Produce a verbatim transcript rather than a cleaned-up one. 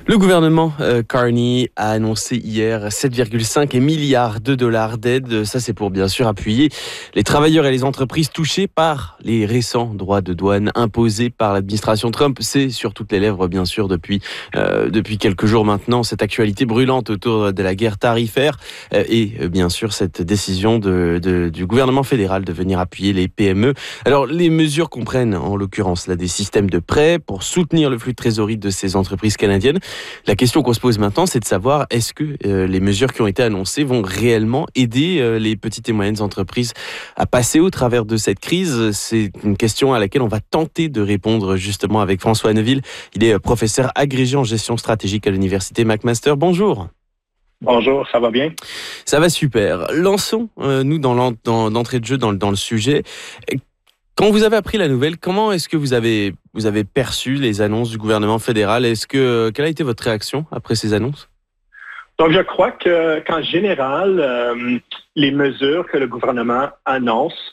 Le gouvernement euh, Carney a annoncé hier sept virgule cinq milliards de dollars d'aide. Ça, c'est pour bien sûr appuyer les travailleurs et les entreprises touchés par les récents droits de douane imposés par l'administration Trump. C'est sur toutes les lèvres, bien sûr, depuis, euh, depuis quelques jours maintenant, cette actualité brûlante autour de la guerre tarifaire euh, et euh, bien sûr cette décision de, de, du gouvernement fédéral de venir appuyer les P M E. Alors, les mesures comprennent en l'occurrence là des systèmes de prêts pour soutenir le flux de trésorerie de ces entreprises canadiennes. La question qu'on se pose maintenant, c'est de savoir est-ce que euh, les mesures qui ont été annoncées vont réellement aider euh, les petites et moyennes entreprises à passer au travers de cette crise. C'est une question à laquelle on va tenter de répondre justement avec François Neuville. Il est professeur agrégé en gestion stratégique à l'université McMaster. Bonjour. Bonjour, ça va bien? Ça va super. Lançons, euh, nous, dans, l'en- dans d'entrée de jeu dans, le- dans le sujet. Quand vous avez appris la nouvelle, comment est-ce que vous avez, vous avez perçu les annonces du gouvernement fédéral? Est-ce que, quelle a été votre réaction après ces annonces? Donc, je crois que, qu'en général, euh, les mesures que le gouvernement annonce